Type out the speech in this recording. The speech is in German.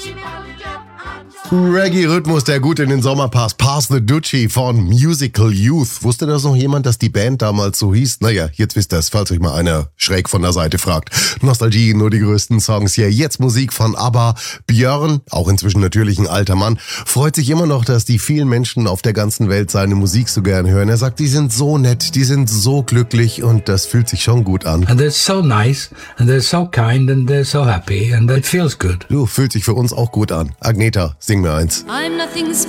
Reggae-Rhythmus, der gut in den Sommer passt. Pass the Dutchie von Musical Youth. Wusste das noch jemand, dass die Band damals so hieß? Naja, jetzt wisst ihr es, falls euch mal einer schräg von der Seite fragt. Nostalgie, nur die größten Songs hier. Jetzt Musik von ABBA. Björn, auch inzwischen natürlich ein alter Mann, freut sich immer noch, dass die vielen Menschen auf der ganzen Welt seine Musik so gern hören. Er sagt, die sind so nett, die sind so glücklich und das fühlt sich schon gut an. And they're so nice, and they're so kind, and they're so happy, and it feels good. Du, fühlt sich für uns auch gut an. Agneta, sing mir eins. I'm nothing